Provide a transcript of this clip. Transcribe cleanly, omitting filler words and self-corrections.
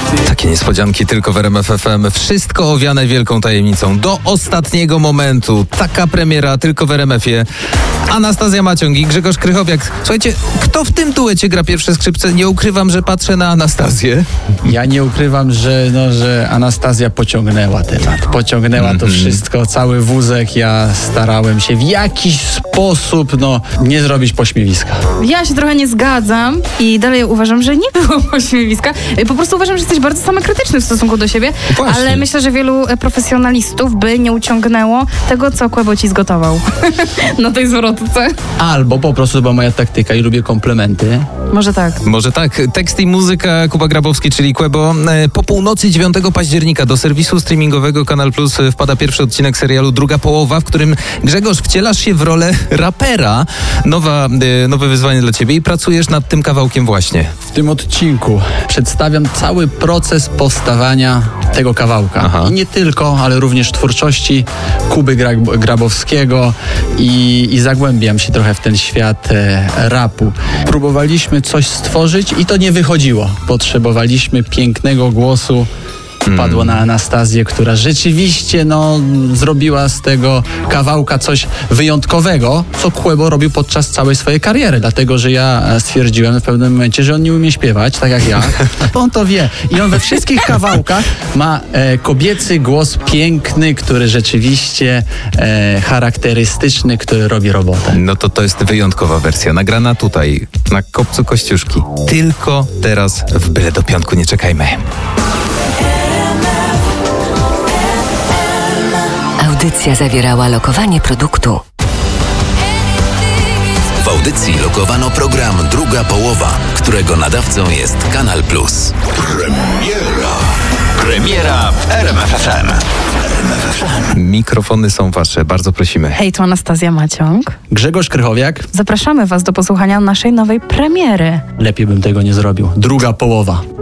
Takie niespodzianki tylko w RMF FM. Wszystko owiane wielką tajemnicą. Do ostatniego momentu. Taka premiera tylko w RMF-ie. Anastazja Maciąg i Grzegorz Krychowiak. Słuchajcie, kto w tym duecie gra pierwsze skrzypce? Nie ukrywam, że patrzę na Anastazję. Ja nie ukrywam, że Anastazja pociągnęła temat. Pociągnęła to wszystko, cały wózek. Ja starałem się w jakiś sposób, nie zrobić pośmiewiska. Ja się trochę nie zgadzam i dalej uważam, że nie było pośmiewiska. Po prostu uważam, że jesteś bardzo samokrytyczny w stosunku do siebie, Właśnie. ale myślę, że wielu profesjonalistów by nie uciągnęło tego, co Quebo ci zgotował na tej zwrotce. Albo po prostu była moja taktyka i lubię komplementy. Może tak. Może tak. Tekst i muzyka Kuba Grabowski, czyli Quebo. Po północy 9 października do serwisu streamingowego Kanal Plus wpada pierwszy odcinek serialu Druga połowa, w którym Grzegorz wcielasz się w rolę rapera. Nowe wyzwanie dla ciebie i pracujesz nad tym kawałkiem właśnie. W tym odcinku przedstawiam cały proces powstawania tego kawałka. Aha. I nie tylko, ale również twórczości Kuby Grabowskiego i zagłębiam się trochę w ten świat rapu. Próbowaliśmy coś stworzyć i to nie wychodziło. Potrzebowaliśmy pięknego głosu. Padło na Anastazję, która rzeczywiście zrobiła z tego kawałka coś wyjątkowego, co Quebo robił podczas całej swojej kariery. Dlatego, że ja stwierdziłem w pewnym momencie, że on nie umie śpiewać, tak jak ja. On to wie. I on we wszystkich kawałkach ma kobiecy głos piękny, który rzeczywiście charakterystyczny, który robi robotę. No to jest wyjątkowa wersja, nagrana tutaj, na Kopcu Kościuszki. Tylko teraz w Byle do piątku nie czekajmy. Audycja zawierała lokowanie produktu. W audycji lokowano program Druga połowa, którego nadawcą jest Kanal Plus. Premiera w RMF FM. Mikrofony są wasze, bardzo prosimy. Hej, tu Anastazja Maciąg. Grzegorz Krychowiak. Zapraszamy was do posłuchania naszej nowej premiery. Lepiej bym tego nie zrobił. Druga połowa.